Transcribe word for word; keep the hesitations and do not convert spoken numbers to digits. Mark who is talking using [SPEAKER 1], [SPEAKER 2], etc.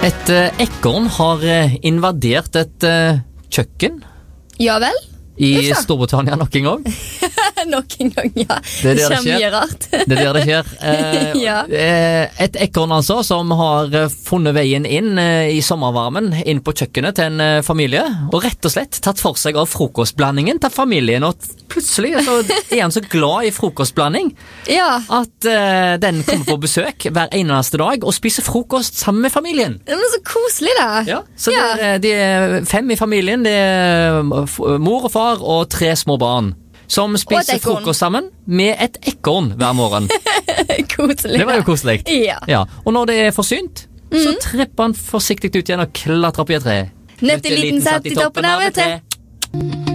[SPEAKER 1] Et uh, ekorn har uh, invadert et uh, kjøkken
[SPEAKER 2] Ja vel?
[SPEAKER 1] i
[SPEAKER 2] Uff da.
[SPEAKER 1] Storbritannia nok en gang.
[SPEAKER 2] Nok en gang, ja.
[SPEAKER 1] Det er der det
[SPEAKER 2] skjer
[SPEAKER 1] skjer.
[SPEAKER 2] mye rart.
[SPEAKER 1] Det er der det skjer. Eh,
[SPEAKER 2] Ja.
[SPEAKER 1] eh, Et ekorn altså, som har eh, funnet veien inn eh, i sommervarmen, inn på kjøkkenet til en eh, familie, og rett og slett tatt for seg av frokostblandingen til familien, og plutselig så er han så glad i frokostblanding,
[SPEAKER 2] Ja,
[SPEAKER 1] at eh, den kommer på besøk hver eneste dag, og spiser frokost sammen med familien.
[SPEAKER 2] det var så koselig da.
[SPEAKER 1] Ja, så
[SPEAKER 2] Ja.
[SPEAKER 1] Det er, de er fem i familien, det er f- mor og far og tre små barn, som spiser
[SPEAKER 2] ekorn.
[SPEAKER 1] frokost sammen med et ekorn hver morgen.
[SPEAKER 2] Koselig
[SPEAKER 1] Det var jo
[SPEAKER 2] da.
[SPEAKER 1] koselig.
[SPEAKER 2] Ja.
[SPEAKER 1] Ja. Og når det er forsynt, så trepper han forsiktig ut igjen og klatrer opp i et tre.
[SPEAKER 2] Nøtteliten satt i toppen av et tre.